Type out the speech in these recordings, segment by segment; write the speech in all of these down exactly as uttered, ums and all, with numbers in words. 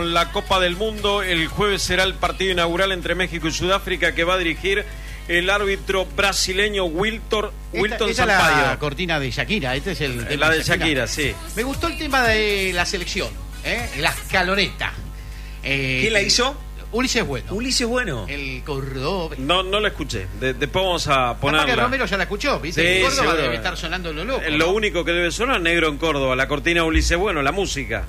con la Copa del Mundo. El jueves será el partido inaugural entre México y Sudáfrica, que va a dirigir el árbitro brasileño Wilton, Wilton esta, esta Sampaio. Es la cortina de Shakira, este es el tema la de de Shakira. Shakira, sí. Me gustó el tema de la selección, ¿eh? La escaloneta. Eh, ¿Quién la hizo? Ulises Bueno. Ulises Bueno. El cordobés. No, no la escuché. De, después vamos a ponerla. Capaz que Romero ya la escuchó, ¿viste? Sí, En Córdoba seguro. debe estar sonando lo loco. Lo ¿no? único que debe sonar, Negro en Córdoba, la cortina de Ulises Bueno, la música.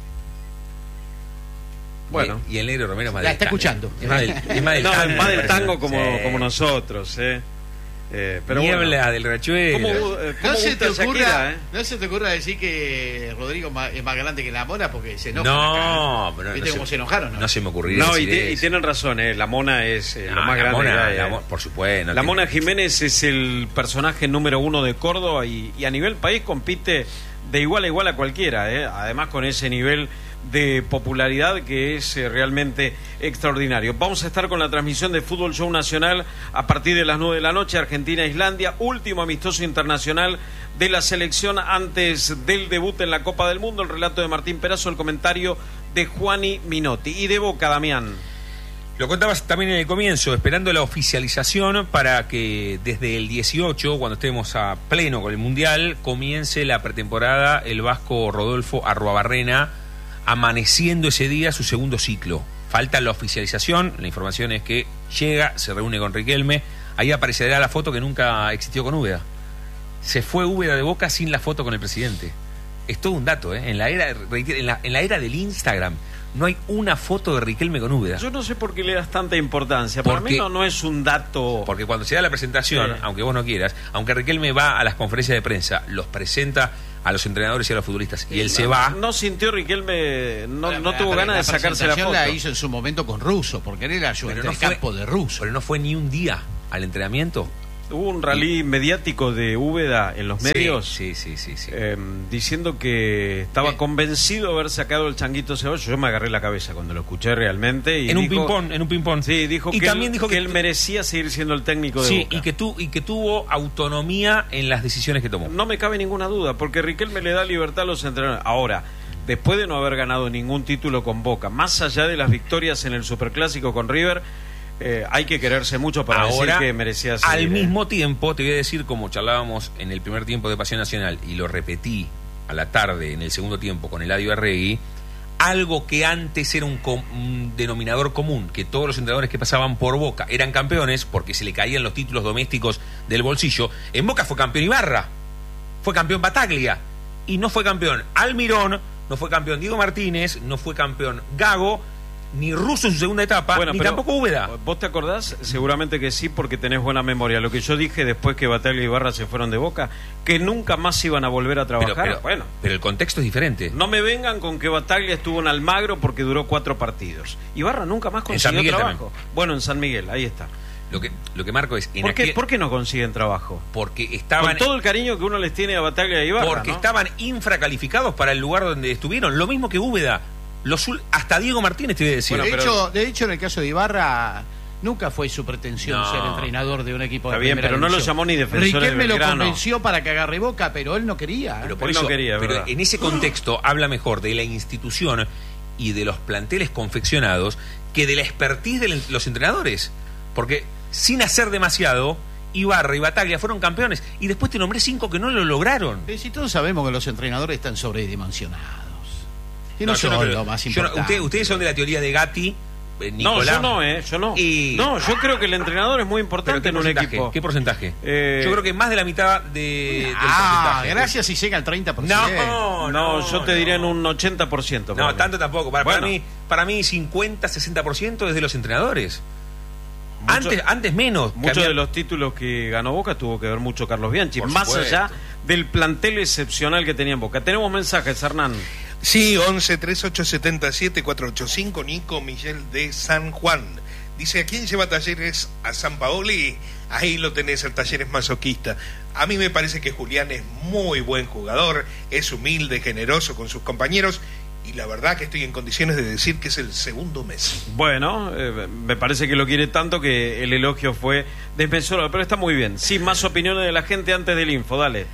Bueno. Y el Negro Romero es más La del está tango. escuchando. Es más del, es más del No, tango. es más del tango como, Sí. como nosotros, ¿eh? Eh, pero Niebla bueno. del Rachuelo. ¿Cómo, eh, cómo No se, te gusta ocurra, Shakira, eh? no se te ocurra decir que Rodrigo ma- es más grande que la Mona porque se enoja. No, pero ¿Viste no cómo se, se enojaron? No, no se me ocurriría No, y, decir te- y eso. tienen razón, ¿eh? La Mona es eh, No, lo más la grande Mona, que hay, la eh. Mo- por supuesto. La que- Mona Jiménez es el personaje número uno de Córdoba y, y a nivel país compite de igual a igual a cualquiera, ¿eh? Además con ese nivel de popularidad que es eh, realmente extraordinario. Vamos a estar con la transmisión de Fútbol Show Nacional a partir de las nueve de la noche, Argentina-Islandia, último amistoso internacional de la selección antes del debut en la Copa del Mundo. El relato de Martín Perazo, el comentario de Juani Minotti. Y de Boca, Damián. Lo contabas también en el comienzo, esperando la oficialización para que desde el dieciocho, cuando estemos a pleno con el Mundial, comience la pretemporada el vasco Rodolfo Arruabarrena, amaneciendo ese día su segundo ciclo. Falta la oficialización, la información es que llega, se reúne con Riquelme, ahí aparecerá la foto que nunca existió con Úbeda. Se fue Úbeda de Boca sin la foto con el presidente. Es todo un dato, ¿eh? En la era, en la, en la era del Instagram no hay una foto de Riquelme con Úbeda. Yo no sé por qué le das tanta importancia. Para Porque- mí no, no es un dato. Porque cuando se da la presentación, Sí. aunque vos no quieras, aunque Riquelme va a las conferencias de prensa, los presenta a los entrenadores y a los futbolistas, y él se va. No sintió Riquelme, no, La- no la- tuvo la- ganas de sacarse la presentación foto. la hizo en su momento con Russo, porque él era ayudante Pero no de fue- campo de Russo. Pero no fue ni un día al entrenamiento. Hubo un rally mediático de Úbeda en los medios. Sí, sí, sí, sí. sí. eh, diciendo que estaba Sí. convencido de haber sacado el changuito cebollo. Yo me agarré la cabeza cuando lo escuché realmente. Y en un dijo- ping-pong, en un ping-pong. Sí, dijo, y que, también él, dijo que que, él merecía seguir siendo el técnico de sí, Boca. y que, tu, y que tuvo autonomía en las decisiones que tomó. No me cabe ninguna duda, porque Riquelme le da libertad a los entrenadores. Ahora, después de no haber ganado ningún título con Boca, más allá de las victorias en el Superclásico con River, eh, hay que quererse mucho para Ahora, decir que merecía seguir. al eh. mismo tiempo, te voy a decir, como charlábamos en el primer tiempo de Pasión Nacional, y lo repetí a la tarde en el segundo tiempo con Eladio Arregui, algo que antes era un, com- un denominador común, que todos los entrenadores que pasaban por Boca eran campeones porque se le caían los títulos domésticos del bolsillo. En Boca fue campeón Ibarra, fue campeón Bataglia, y no fue campeón Almirón, no fue campeón Diego Martínez, no fue campeón Gago, ni Russo en su segunda etapa, Bueno, ni pero, tampoco Úbeda. ¿Vos te acordás? Seguramente que sí, porque tenés buena memoria. Lo que yo dije después que Bataglia y Ibarra se fueron de Boca, que nunca más iban a volver a trabajar. Pero, pero, bueno, pero el contexto es diferente. no me vengan con que Bataglia estuvo en Almagro porque duró cuatro partidos. Ibarra nunca más En San consiguió Miguel trabajo. Bueno, en San Miguel, ahí está. Lo que, lo que marco es... En ¿Por qué, aquel- ¿Por qué no consiguen trabajo? Porque estaban, Con todo el cariño que uno les tiene a Bataglia y Ibarra, porque ¿no? estaban infracalificados para el lugar donde estuvieron. Lo mismo que Úbeda. Los, ul- hasta Diego Martínez te voy a decir. Bueno, de, pero- hecho, de hecho, en el caso de Ibarra, nunca fue su pretensión No. ser entrenador de un equipo de Está bien, primera pero no lo división. llamó ni defensor de Riquelme lo Belgrano. convenció para que agarre Boca, pero él no quería. ¿eh? Pero por Él no eso, quería, pero ¿verdad? en ese contexto habla mejor de la institución y de los planteles confeccionados que de la expertise de los entrenadores. Porque sin hacer demasiado, Ibarra y Bataglia fueron campeones. Y después te nombré cinco que no lo lograron. Pero si todos sabemos que los entrenadores están sobredimensionados. Y no, No, yo son no creo. lo más Yo no- importante. ustedes, ustedes son de la teoría de Gatti, eh, No, Nicolás. yo no, ¿eh? Yo no. Y- No, yo creo que el entrenador es muy ¿Pero importante qué en un porcentaje? equipo. ¿Qué porcentaje? Eh, Yo creo que más de la mitad de, del Ah, porcentaje. gracias si llega al treinta por ciento. No, No, no, yo te no. diría en un ochenta por ciento. No, tanto tampoco. Para, para Bueno. mí, para mí cincuenta, sesenta por ciento es de los entrenadores. Mucho- antes, antes menos. que Muchos había- de los títulos que ganó Boca tuvo que ver mucho Carlos Bianchi, Por más supuesto. allá del plantel excepcional que tenía en Boca. Tenemos mensajes, Hernán. Sí, once treinta y ocho setenta y siete cuatrocientos ochenta y cinco, Nico Miguel de San Juan. Dice, ¿a quién lleva Talleres? A San Paoli. Ahí lo tenés, el Talleres masoquista. A mí me parece que Julián es muy buen jugador, es humilde, generoso con sus compañeros, y la verdad que estoy en condiciones de decir que es el segundo mes. Bueno, eh, me parece que lo quiere tanto que el elogio fue desmesurado, pero está muy bien. Sí, más opiniones de la gente antes del info, dale.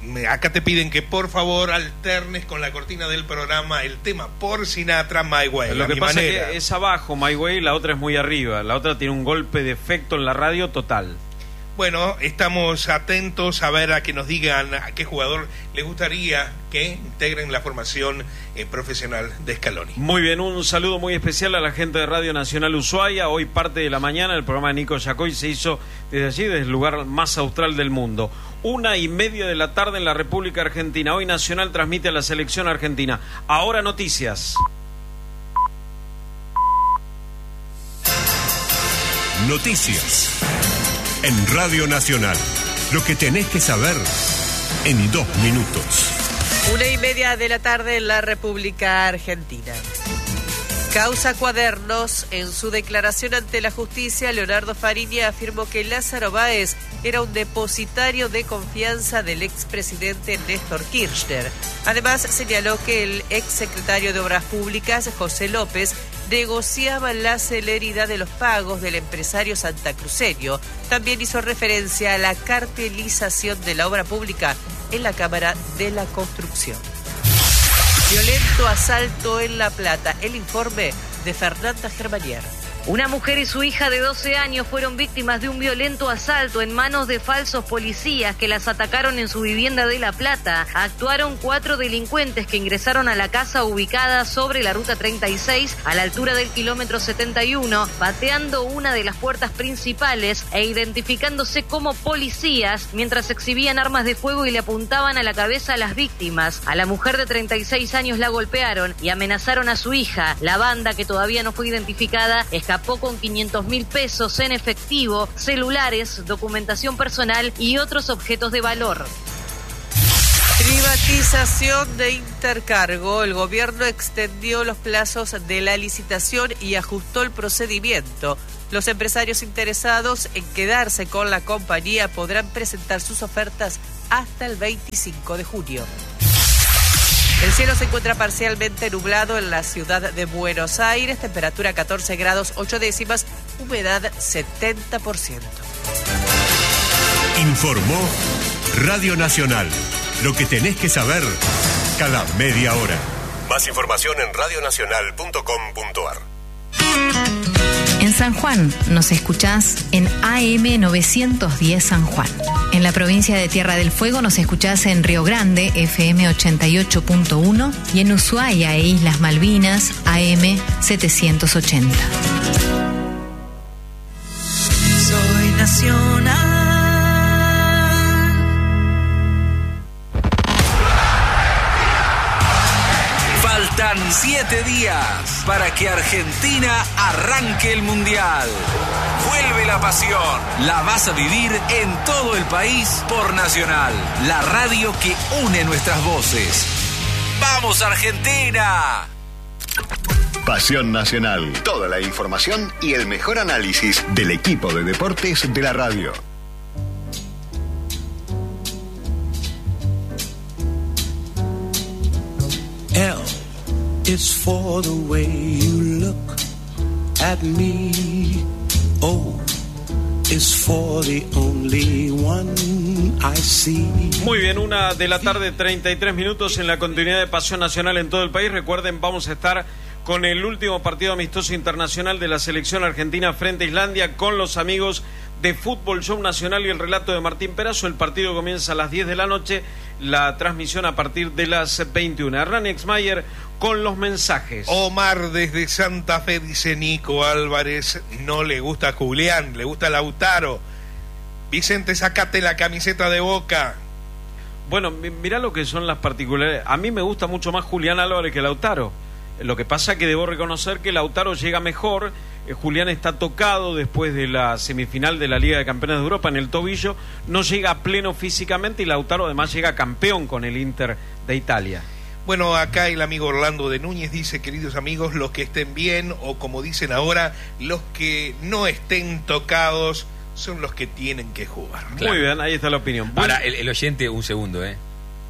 acá te piden que por favor alternes con la cortina del programa el tema por Sinatra, My Way. Lo que pasa manera. es que es abajo My Way, la otra es muy arriba. La otra tiene un golpe de efecto en la radio total. Bueno, estamos atentos a ver a que nos digan a qué jugador les gustaría que integren la formación eh, profesional de Scaloni. Muy bien, un saludo muy especial a la gente de Radio Nacional Ushuaia. Hoy parte de la mañana el programa de Nico Yacoy se hizo desde allí, desde el lugar más austral del mundo. Una y media de la tarde en la República Argentina. Hoy Nacional transmite a la selección argentina. Ahora noticias. Noticias en Radio Nacional. Lo que tenés que saber en dos minutos. Una y media de la tarde en la República Argentina. Causa Cuadernos. En su declaración ante la justicia, Leonardo Fariña afirmó que Lázaro Báez era un depositario de confianza del expresidente Néstor Kirchner. Además, señaló que el exsecretario de Obras Públicas, José López, negociaba la celeridad de los pagos del empresario santacruceño. También hizo referencia a la cartelización de la obra pública en la Cámara de la Construcción. Violento asalto en La Plata. El informe de Fernanda Germanier. Una mujer y su hija de doce años fueron víctimas de un violento asalto en manos de falsos policías que las atacaron en su vivienda de La Plata. Actuaron cuatro delincuentes que ingresaron a la casa ubicada sobre la ruta treinta y seis a la altura del kilómetro setenta y uno, pateando una de las puertas principales e identificándose como policías mientras exhibían armas de fuego y le apuntaban a la cabeza a las víctimas. A la mujer de treinta y seis años la golpearon y amenazaron a su hija. La banda, que todavía no fue identificada, escapó con quinientos mil pesos en efectivo, celulares, documentación personal y otros objetos de valor. Privatización de Intercargo. El gobierno extendió los plazos de la licitación y ajustó el procedimiento. Los empresarios interesados en quedarse con la compañía podrán presentar sus ofertas hasta el veinticinco de junio. El cielo se encuentra parcialmente nublado en la ciudad de Buenos Aires, temperatura catorce grados ocho décimas, humedad setenta por ciento. Informó Radio Nacional. Lo que tenés que saber cada media hora. Más información en radionacional punto com punto a r. En San Juan nos escuchás en A M novecientos diez San Juan. En la provincia de Tierra del Fuego nos escuchás en Río Grande, F M ochenta y ocho punto uno, y en Ushuaia e Islas Malvinas, A M setecientos ochenta. Soy nacional. Faltan siete días para que Argentina arranque el Mundial. Vuelve la pasión. La vas a vivir en todo el país por Nacional, la radio que une nuestras voces. ¡Vamos, Argentina! Pasión Nacional. Toda la información y el mejor análisis del equipo de deportes de la radio. L is for the way you look at me. O is for the only one I see. Muy bien, una de la tarde, treinta y tres minutos en la continuidad de Pasión Nacional en todo el país. Recuerden, vamos a estar con el último partido amistoso internacional de la selección argentina frente a Islandia con los amigos de Fútbol Show Nacional y el relato de Martín Perazo. El partido comienza a las diez de la noche, la transmisión a partir de las veintiuna. Hernán Exmayer con los mensajes. Omar desde Santa Fe dice: Nico Álvarez no le gusta a Julián, le gusta a Lautaro. Vicente, sacate la camiseta de Boca. Bueno, mirá lo que son las particularidades. A mí me gusta mucho más Julián Álvarez que Lautaro. Lo que pasa que debo reconocer que Lautaro llega mejor. eh, Julián está tocado después de la semifinal de la Liga de Campeones de Europa en el tobillo, no llega a pleno físicamente, y Lautaro además llega campeón con el Inter de Italia. Bueno, acá el amigo Orlando de Núñez dice: queridos amigos, los que estén bien, o como dicen ahora, los que no estén tocados son los que tienen que jugar. Claro. Muy bien, ahí está la opinión. Ahora, el, el oyente, un segundo, ¿eh?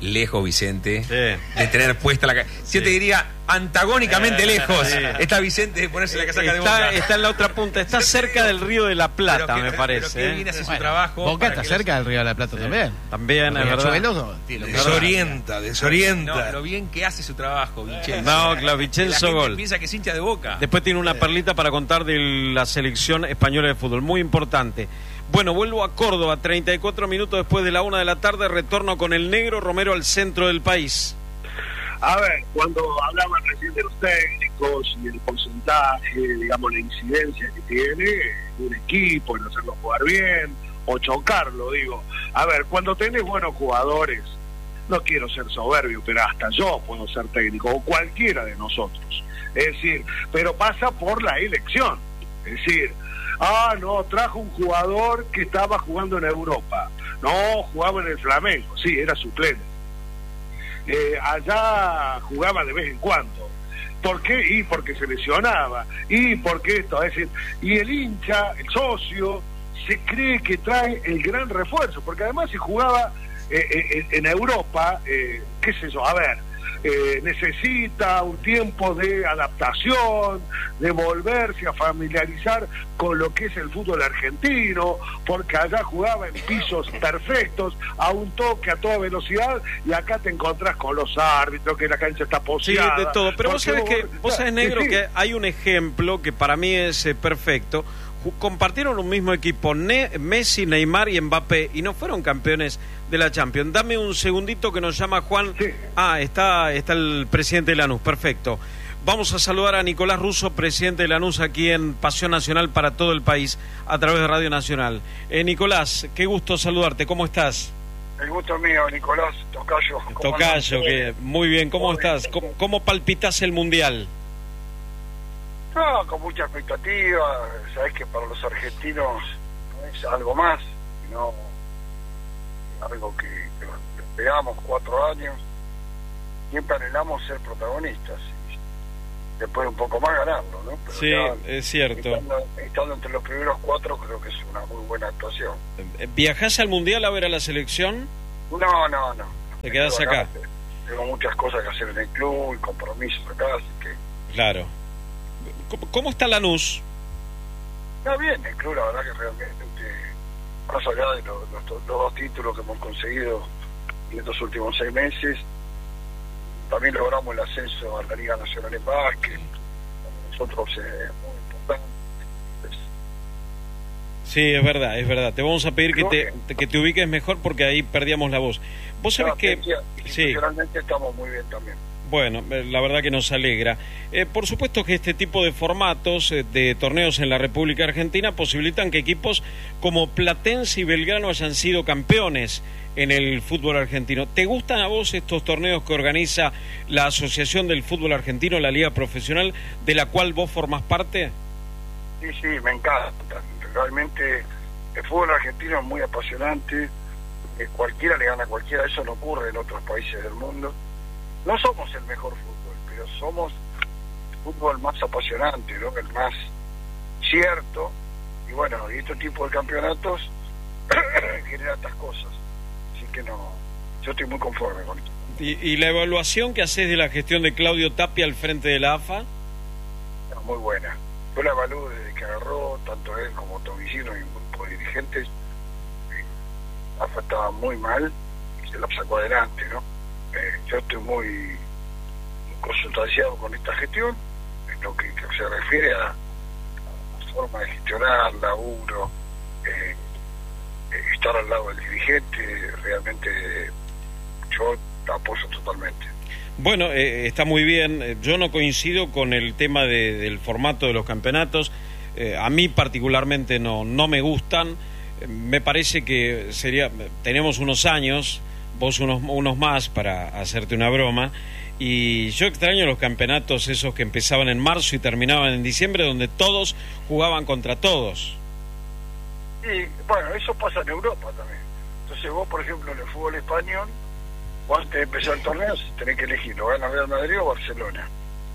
lejos, Vicente, Sí. de tener puesta la... Ca- Sí. Yo te diría antagónicamente Eh, lejos. sí. Está Vicente de ponerse la casaca de Está, Boca. está en la otra punta, está cerca del Río de la Plata, Pero que- me parece. pero que ¿eh? viene a hacer su Bueno, trabajo. Boca para está que cerca del Río de la Plata también. También, es verdad. Riachuelo, sí, lo que- Desorienta, los- desorienta. No, lo bien que hace su trabajo, Vincenzo. No, claro, La Vincenzo gente gol. piensa que es hincha de Boca. Después tiene una perlita para contar de la selección española de fútbol, muy importante. Bueno, vuelvo a Córdoba, treinta y cuatro minutos después de la una de la tarde, retorno con el Negro Romero al centro del país. A ver, cuando hablaban recién de los técnicos y el porcentaje, digamos, la incidencia que tiene un equipo en hacerlo jugar bien o chocarlo, digo. A ver, cuando tenés buenos jugadores, no quiero ser soberbio, pero hasta yo puedo ser técnico, o cualquiera de nosotros. Es decir, pero pasa por la elección. Es decir, ah, no, trajo un jugador que estaba jugando en Europa. No, jugaba en el Flamengo. Sí, era suplente. Eh, allá jugaba de vez en cuando. ¿Por qué? Y porque se lesionaba. Y porque esto, es decir, y el hincha, el socio, se cree que trae el gran refuerzo, porque además si jugaba eh, eh, en Europa, eh, qué sé yo, a ver, eh, necesita un tiempo de adaptación, de volverse a familiarizar con lo que es el fútbol argentino, porque allá jugaba en pisos perfectos, a un toque, a toda velocidad, y acá te encontrás con los árbitros, que la cancha está Sí, poseada. de todo. Pero vos Porque sabés que, vos sabés, Negro, sí, sí. que hay un ejemplo que para mí es eh, perfecto. Ju- Compartieron un mismo equipo, Ne- Messi, Neymar y Mbappé, y no fueron campeones de la Champions. Dame un segundito que nos llama Juan. Sí. Ah, está, está el presidente de Lanús, perfecto. Vamos a saludar a Nicolás Russo, presidente de Lanús, aquí en Pasión Nacional para todo el país, a través de Radio Nacional. Eh, Nicolás, qué gusto saludarte, ¿cómo estás? El gusto es mío, Nicolás Tocayo. ¿Cómo Tocayo, andás? que muy bien, ¿cómo Muy bien. estás? ¿Cómo, cómo palpitas el Mundial? No, con mucha expectativa. Sabes que para los argentinos no es algo más, sino algo que, que nos esperamos cuatro años. Siempre anhelamos ser protagonistas y después un poco más ganarlo, ¿no? Pero Sí, ya, es cierto. Estando, estando entre los primeros cuatro creo que es una muy buena actuación. ¿Viajás al Mundial a ver a la selección? No, no, no. ¿Te quedás Tengo acá? Tengo muchas cosas que hacer en el club y compromisos acá, así que... Claro. ¿Cómo, cómo está Lanús? Está bien, el club la verdad que realmente, más allá de los, los, los dos títulos que hemos conseguido en estos últimos seis meses, también logramos el ascenso a la Liga Nacional en Básquet. Nosotros es eh, muy importante. Pues, Sí, es verdad, es verdad. Te vamos a pedir que te, te- que te ubiques mejor porque ahí perdíamos la voz. Vos sabés no, que... decía, Sí, institucionalmente estamos muy bien también. bueno, eh, la verdad que nos alegra. Eh, por supuesto que este tipo de formatos eh, de torneos en la República Argentina posibilitan que equipos como Platense y Belgrano hayan sido campeones en el fútbol argentino. ¿Te gustan a vos estos torneos que organiza la Asociación del Fútbol Argentino, la Liga Profesional, de la cual vos formás parte? Sí, sí, me encanta. Realmente el fútbol argentino es muy apasionante. Eh, cualquiera le gana a cualquiera. Eso no ocurre en otros países del mundo. No somos el mejor fútbol, pero somos el fútbol más apasionante, ¿no? El más cierto. Y bueno, y este tipo de campeonatos genera estas cosas. Así que no, yo estoy muy conforme con esto. ¿Y, y la evaluación que haces de la gestión de Claudio Tapia al frente de la A F A? Es muy buena. Yo la evalúo desde que agarró, tanto él como Tomicino y un grupo de dirigentes. La A F A estaba muy mal y se la sacó adelante, ¿no? Eh, yo estoy muy, muy consustanciado con esta gestión, en lo que, que se refiere a, a la forma de gestionar, laburo, eh, eh, estar al lado del dirigente, realmente yo la apoyo totalmente. Bueno, eh, está muy bien. Eh, Yo no coincido con el tema de, del formato de los campeonatos. Eh, a mí particularmente no, no me gustan. Eh, me parece que sería... Tenemos unos años, vos unos, unos más para hacerte una broma. Y yo extraño los campeonatos esos que empezaban en marzo y terminaban en diciembre, donde todos jugaban contra todos. Y bueno, eso pasa en Europa también. Entonces vos, por ejemplo, en el fútbol español, vos antes de empezar el torneo tenés que elegir, o gana Real Madrid o Barcelona.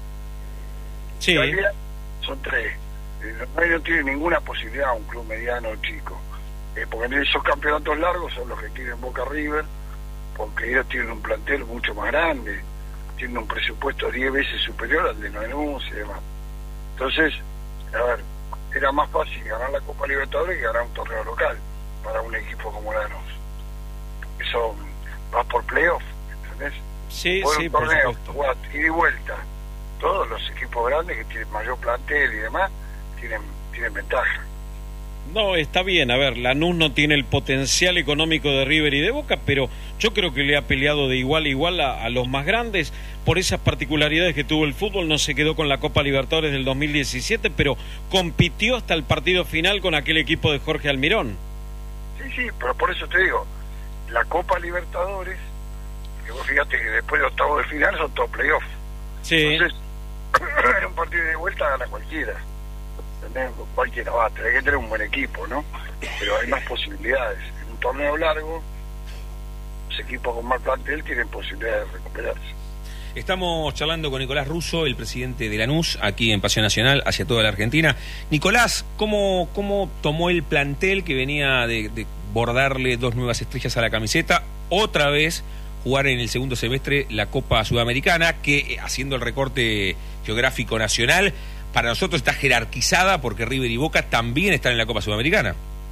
Sí. Italia son tres. Eh, No, no tiene ninguna posibilidad un club mediano o chico. Eh, porque en esos campeonatos largos son los que quieren Boca River, porque ellos tienen un plantel mucho más grande, tienen un presupuesto diez veces superior al de Lanús y demás. Entonces, a ver, era más fácil ganar la Copa Libertadores que ganar un torneo local para un equipo como Lanús. Eso vas por playoff, ¿entendés? Sí, por sí, un por torneo, supuesto. jugás ida y vuelta. Todos los equipos grandes que tienen mayor plantel y demás tienen, tienen ventaja. No, está bien, a ver, Lanús no tiene el potencial económico de River y de Boca, pero yo creo que le ha peleado de igual a igual a, a los más grandes. Por esas particularidades que tuvo el fútbol, no se quedó con la Copa Libertadores del dos mil diecisiete, pero compitió hasta el partido final con aquel equipo de Jorge Almirón. Sí, sí, pero por eso te digo, la Copa Libertadores, que vos fíjate que después de octavos de final son todos playoffs. Sí. Entonces, en un partido de vuelta gana cualquiera. ¿Entendés? Cualquiera va, tenés que tener un buen equipo, ¿no? Pero hay más posibilidades. En un torneo largo, los equipos con más plantel tienen posibilidades de recuperarse. Estamos charlando con Nicolás Russo, el presidente de Lanús, aquí en Pasión Nacional, hacia toda la Argentina. Nicolás, ¿cómo, cómo tomó el plantel que venía de, de bordarle dos nuevas estrellas a la camiseta? Otra vez jugar en el segundo semestre la Copa Sudamericana, que haciendo el recorte geográfico nacional, para nosotros está jerarquizada porque River y Boca también están en la Copa Sudamericana.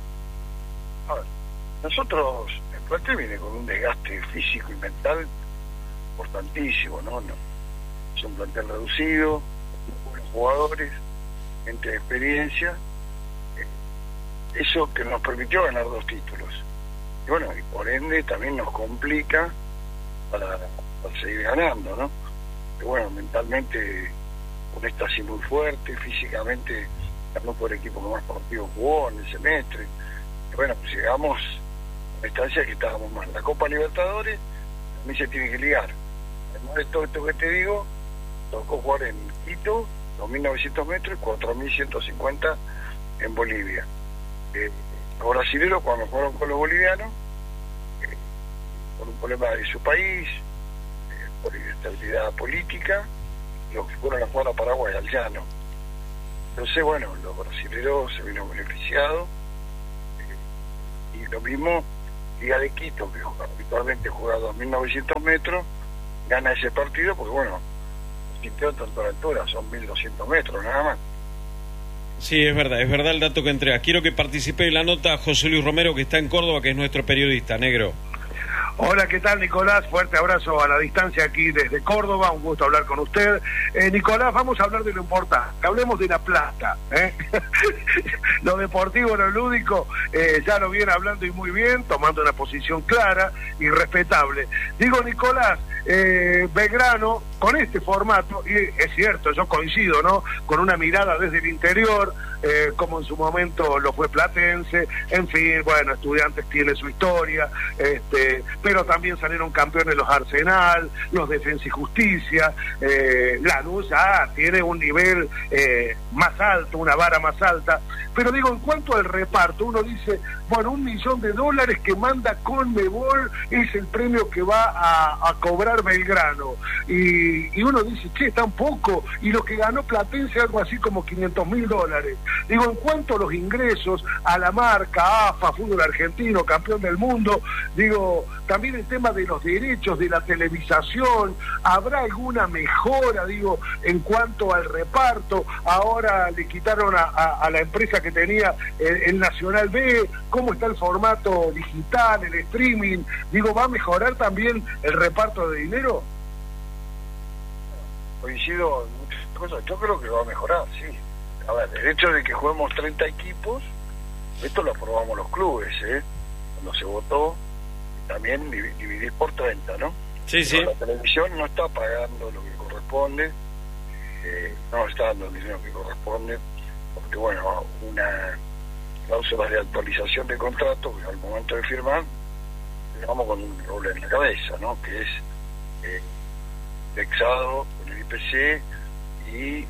A ver, nosotros, el plantel viene con un desgaste físico y mental importantísimo, ¿no? no es un plantel reducido, buenos jugadores, gente de experiencia, eh, eso que nos permitió ganar dos títulos. Y bueno, y por ende también nos complica para, para seguir ganando, ¿no? Pero bueno, mentalmente un éxtasis muy fuerte, físicamente ganó por el equipo que más partidos jugó en el semestre. Y bueno, pues llegamos a la instancia que estábamos mal. La Copa Libertadores a mí se tiene que ligar. Además de todo esto que te digo, tocó jugar en Quito, dos mil novecientos metros, y cuatro mil ciento cincuenta en Bolivia. Eh, los brasileños, cuando jugaron con los bolivianos, eh, por un problema de su país, eh, por inestabilidad política, los que fueron a jugar a Paraguay, al llano. Entonces, bueno, los brasileños se vieron beneficiados, eh, y lo mismo, Liga de Quito, que habitualmente juega a dos mil novecientos metros, gana ese partido porque, bueno, sintió tanto la altura, son mil doscientos metros nada más. Sí, es verdad, es verdad el dato que entrega. Quiero que participe de la nota José Luis Romero, que está en Córdoba, que es nuestro periodista, negro. Hola, ¿qué tal, Nicolás? Fuerte abrazo a la distancia aquí desde Córdoba, un gusto hablar con usted. Eh, Nicolás, vamos a hablar de lo importante, hablemos de La Plata, ¿eh? Lo deportivo, lo lúdico, eh, ya lo viene hablando y muy bien, tomando una posición clara y respetable. Digo, Nicolás, eh, Belgrano, con este formato, y es cierto, yo coincido, ¿no?, con una mirada desde el interior, eh, como en su momento lo fue Platense, en fin, bueno, Estudiantes tiene su historia, este, pero también salieron campeones los Arsenal, los Defensa y Justicia, eh, Lanús ya tiene un nivel eh, más alto, una vara más alta, pero digo, en cuanto al reparto, uno dice, bueno, un millón de dólares que manda Conmebol es el premio que va a, a cobrar Belgrano, y, y uno dice, che, tan poco, y lo que ganó Platense algo así como quinientos mil dólares. Digo, en cuanto a los ingresos, a la marca, A F A, Fútbol Argentino, campeón del mundo, digo, también el tema de los derechos, de la televisación, ¿habrá alguna mejora, digo, en cuanto al reparto? Ahora le quitaron a, a, a la empresa que tenía el, el Nacional B, ¿cómo está el formato digital, el streaming? Digo, ¿va a mejorar también el reparto de dinero? Coincido en muchas cosas, yo creo que va a mejorar, sí. A ver, el hecho de que juguemos treinta equipos, esto lo aprobamos los clubes, ¿eh? Cuando se votó, también dividir por treinta, ¿no? Sí, sí. Pero la televisión no está pagando lo que corresponde, eh, no está dando el dinero que corresponde, porque, bueno, una cláusula de actualización de contrato, que al momento de firmar, vamos con un roble en la cabeza, ¿no? Que es eh, indexado con el I P C y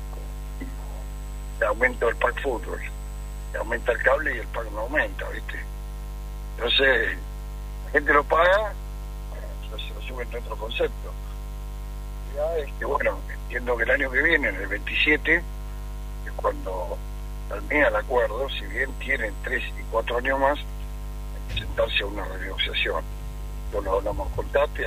el aumento del pack fútbol, que aumenta el cable y el pack no aumenta, ¿viste? Entonces, la gente lo paga, bueno, se lo sube en otro concepto. Ya es que, bueno, entiendo que el año que viene, en el veintisiete, es cuando termina el acuerdo, si bien tienen tres y cuatro años más, hay que sentarse a una renegociación. nosotros lo hablamos con Tapia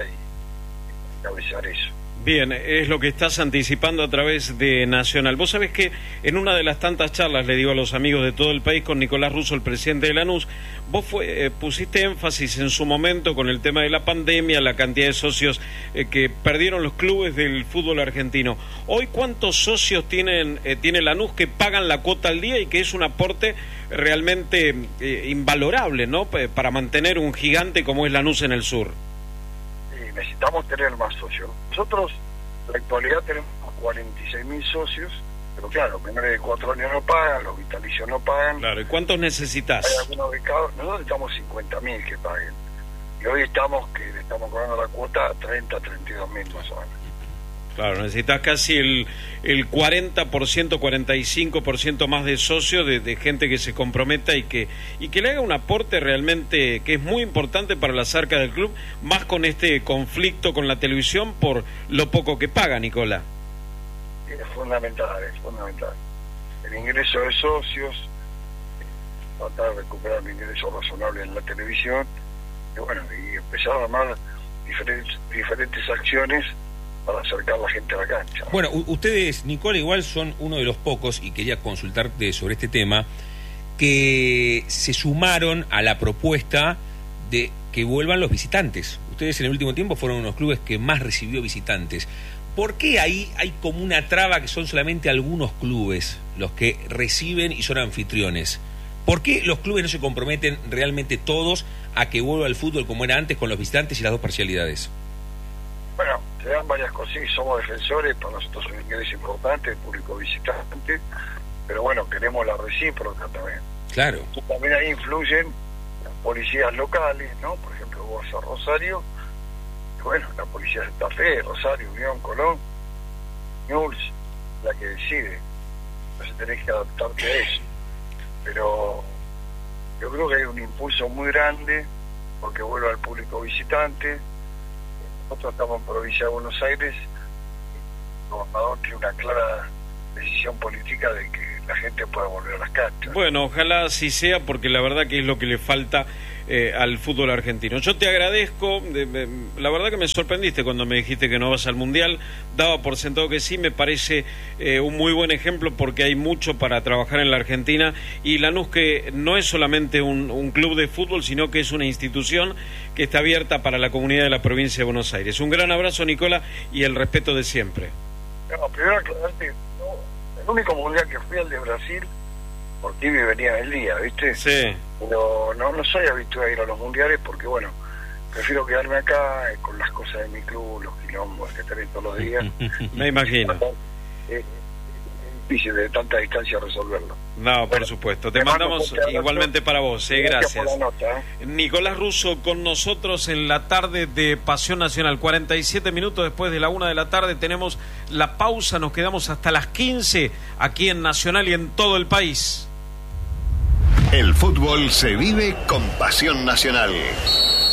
y encabezar eso. Bien, es lo que estás anticipando a través de Nacional. Vos sabés que en una de las tantas charlas, le digo a los amigos de todo el país, con Nicolás Russo, el presidente de Lanús, vos fue, eh, pusiste énfasis en su momento con el tema de la pandemia, la cantidad de socios eh, que perdieron los clubes del fútbol argentino. Hoy, ¿cuántos socios tienen eh, tiene Lanús que pagan la cuota al día y que es un aporte realmente eh, invalorable, ¿no? Para mantener un gigante como es Lanús en el sur. Necesitamos tener más socios. Nosotros en la actualidad tenemos cuarenta y seis mil socios, pero claro, menores de cuatro años no pagan, los vitalicios no pagan. Claro, ¿y cuántos necesitas? Hay algunos becados, nosotros necesitamos cincuenta mil que paguen. Y hoy estamos que le estamos cobrando la cuota a treinta, treinta y dos mil más o menos. Claro, necesitas casi el, el cuarenta por ciento, cuarenta y cinco por ciento más de socios, de, de gente que se comprometa y que y que le haga un aporte realmente que es muy importante para las arcas del club, más con este conflicto con la televisión por lo poco que paga, Nicolás. Es fundamental, es fundamental. El ingreso de socios, tratar de recuperar un ingreso razonable en la televisión, y bueno, y empezar a armar diferentes, diferentes acciones para acercar a la gente a la cancha. Bueno, ustedes, Nicola, igual son uno de los pocos, y quería consultarte sobre este tema, que se sumaron a la propuesta de que vuelvan los visitantes. Ustedes en el último tiempo fueron unos clubes que más recibió visitantes. ¿Por qué ahí hay como una traba que son solamente algunos clubes los que reciben y son anfitriones? ¿Por qué los clubes no se comprometen realmente todos a que vuelva el fútbol como era antes con los visitantes y las dos parcialidades? Bueno, se dan varias cosas, somos defensores, para nosotros es un ingreso importante, el público visitante, pero bueno, queremos la recíproca también. Claro. Y también ahí influyen las policías locales, ¿no? Por ejemplo, vos a Rosario, y bueno, la policía de Santa Fe, Rosario, Unión, Colón, Newell's, la que decide. Entonces tenés que adaptarte a eso. Pero yo creo que hay un impulso muy grande porque vuelve al público visitante. Nosotros estamos en provincia de Buenos Aires, el gobernador tiene una clara decisión política de que la gente pueda volver a las canchas. Bueno, ojalá así sea, porque la verdad que es lo que le falta eh, al fútbol argentino. Yo te agradezco, de, de, la verdad que me sorprendiste cuando me dijiste que no vas al Mundial, daba por sentado que sí, me parece eh, un muy buen ejemplo porque hay mucho para trabajar en la Argentina, y Lanús, que no es solamente un, un club de fútbol, sino que es una institución que está abierta para la comunidad de la provincia de Buenos Aires. Un gran abrazo, Nicola, y el respeto de siempre. No, primero aclararte, no, el único mundial que fui al de Brasil, por ti me venía el día, ¿viste? Sí. Pero no, no soy habituado a ir a los mundiales porque, bueno, prefiero quedarme acá eh, con las cosas de mi club, los quilombos que tenés todos los días. Me imagino. Es, es difícil de tanta distancia resolverlo. No, por bueno, supuesto. Te mandamos igualmente para vos, eh, gracias. gracias. Por la nota, ¿eh? Nicolás Russo con nosotros en la tarde de Pasión Nacional. cuarenta y siete minutos después de la una de la tarde tenemos la pausa, nos quedamos hasta las quince aquí en Nacional y en todo el país. El fútbol se vive con Pasión Nacional.